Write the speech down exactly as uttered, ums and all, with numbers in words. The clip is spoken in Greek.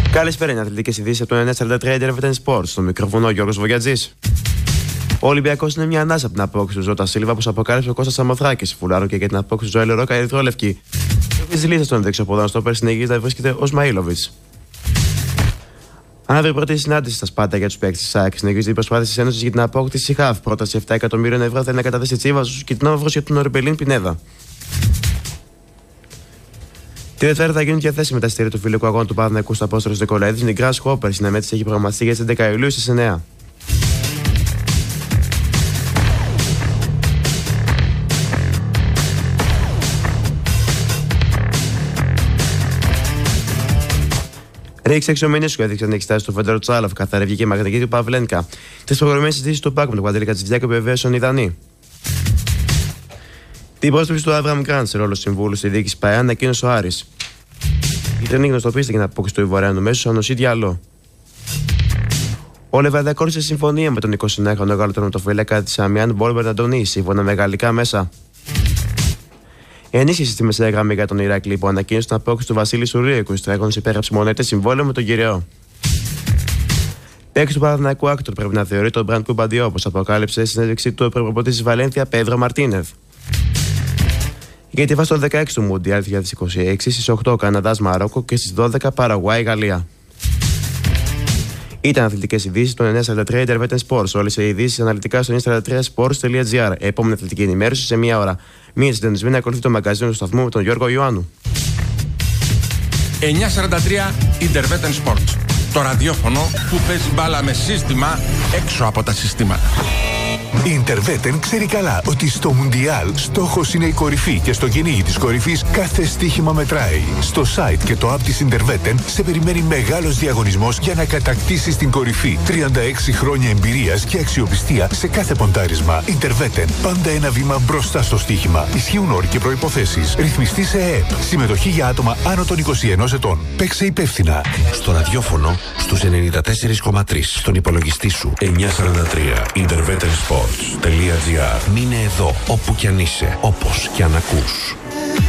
Καλησπέρα, είναι αθλητικές ειδήσεις από το εννιά σαράντα τρία Intervetten Sports. Στο μικρόφωνο ο Γιώργος Βογιατζής. Ο Ολυμπιακός είναι μια ανάσα από την απόκτηση του Ζώτα Σίλβα που αποκάλυψε ο Κώστας Σαμοθράκης. Φουλάρο και για την απόκτηση του Ζωέλ Ρόκα ερυθρόλευκη. Η λίστα των δεξιοποδών στόπερ συνεχίζει να βρίσκεται ο Σμαΐλοβιτς. Αύριο πρώτη συνάντηση στα Σπάτα για τους παίκτες της ΣΑΕΚ. Συνεχίζει η προσπάθεια της Ένωσης για την απόκτηση ΧΑΒ. Πρόταση επτά εκατομμύριων ευρώ θέλει να καταθέσει Τσίβας στους Κιτνόβρος για τον Ορμπελίν Πινέδα. Τη Δευτέρα θα γίνουν διαθέσιμα τα εισιτήρια του φιλικού αγώνα του Παναθηναϊκού στο Απόστολος Νικολαίδης. Η Γκρας Χόπερ συναμέτρηση έχει προγραμματιστεί για τις έντεκα Ιουλίου στις εννιά. Ρίξε εξωμενή σου έδειξε να εξετάσει το Φέντερο Τσάλοφ, καθαρή βγήκε η μαγνητική του Παυλένκα. Τι προγραμμένες συζητήσεις του Πάκου με τον Παντελή Κατσιδιάκη που επιβεβαίωσαν οι Δανείοι. Την πρόσληψη του Άβραμ Γκραντ σε ρόλο συμβούλου στη διοίκηση ΠΑΕ ανακοίνωσε ο Άρης. Η τρενή γνωστοποίησε για την απόκτηση του Ιβορεάνου μέσου σαν Νοσί Διαλό. Ο Λεβαδιακός κόρησε συμφωνία με τον εικοσιεννιάχρονο Γάλλο τερματοφύλακα της Αμιάν Μπόλμπερ Αντωνί, σύμφωνα με γαλλικά μέσα. Η ενίσχυση στη μεσαία γραμμή για τον Ηράκλειο που ανακοίνωσε την απόκτηση του Βασίλη Σουρίου, που τρέχοντα υπέγραψε μονέτε συμβόλαιο με τον Κυριό. Παίκτης του Παναθηναϊκού Άκτορ πρέπει να θεωρεί τον Μπραντ Κουμπαντιό, όπως αποκάλυψε στη συνέντευξή του ο προπονητής της Βαλένθια Πέδρο Μαρτίνεθ. Για τη βάση των δεκαέξι του Μουντιάλ δύο χιλιάδες είκοσι έξι, στις οκτώ Καναδάς Μαρόκο και στις δώδεκα Παραγουάη Γαλλία. Ήταν αθλητικές ειδήσεις των εννιά σαράντα τρία Intervetten Sports. Όλες οι ειδήσεις αναλυτικά στο εννιά σαράντα τρία sports τελεία gr. Επόμενη αθλητική ενημέρωση σε μία ώρα. Μία συντονισμένη ακολουθεί το μαγκαζίνο του σταθμού με τον Γιώργο Ιωάννου. εννιά σαράντα τρία Intervetten Sports. Το ραδιόφωνο που παίζει μπάλα με σύστημα έξω από τα συστήματα. Η Intervetten ξέρει καλά ότι στο Μουντιάλ στόχος είναι η κορυφή και στο κυνήγι της κορυφής κάθε στοίχημα μετράει. Στο site και το app της Intervetten σε περιμένει μεγάλος διαγωνισμός για να κατακτήσεις την κορυφή. τριάντα έξι χρόνια εμπειρίας και αξιοπιστία σε κάθε ποντάρισμα. Intervetten, πάντα ένα βήμα μπροστά στο στοίχημα. Ισχύουν όροι και προϋποθέσεις. Ρυθμιστή σε ΕΕΠ. Συμμετοχή για άτομα άνω των είκοσι ενός ετών. Παίξε υπεύθυνα. Στο ραδιόφωνο στους ενενήντα τέσσερα κόμμα τρία. Στον υπολογιστή σου εννιά σαράντα τρία Intervetten Sports. .gr. Μείνε εδώ, όπου κι αν είσαι, όπως κι αν ακούς.